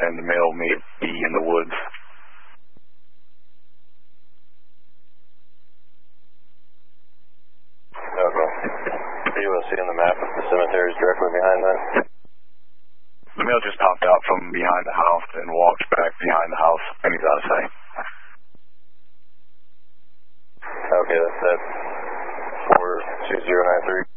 and the male may be in the woods. Okay. Are you able to see on the map if the cemetery is directly behind that? The male just popped out from behind the house and walked back behind the house, and he's out of sight. Okay, that's 42093.